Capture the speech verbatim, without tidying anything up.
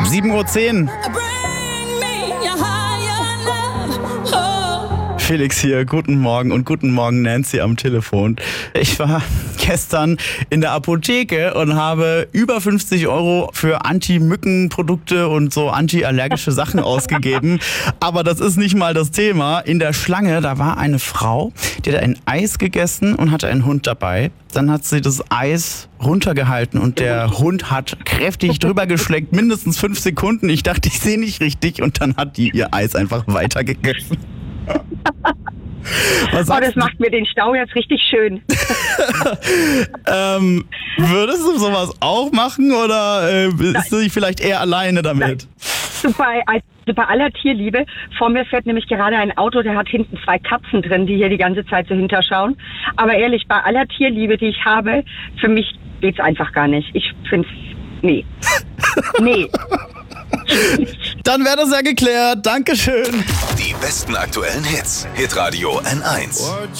sieben Uhr zehn. Felix hier, guten Morgen und guten Morgen Nancy am Telefon. Ich war gestern in der Apotheke und habe über fünfzig Euro für Anti-Mücken-Produkte und so anti-allergische Sachen ausgegeben. Aber das ist nicht mal das Thema. In der Schlange, da war eine Frau, die hat ein Eis gegessen und hatte einen Hund dabei. Dann hat sie das Eis runtergehalten und der Hund hat kräftig drüber geschleckt, mindestens fünf Sekunden. Ich dachte, ich sehe nicht richtig und dann hat die ihr Eis einfach weitergegessen. Was oh, das macht mir den Stau jetzt richtig schön. ähm, würdest du sowas auch machen oder äh, bist du dich vielleicht eher alleine damit? Bei, also bei aller Tierliebe, vor mir fährt nämlich gerade ein Auto, der hat hinten zwei Katzen drin, die hier die ganze Zeit so hinterschauen. Aber ehrlich, bei aller Tierliebe, die ich habe, für mich geht's einfach gar nicht. Ich find's, nee. Nee. Dann wäre das ja geklärt. Dankeschön. Die besten aktuellen Hits. Hitradio N eins.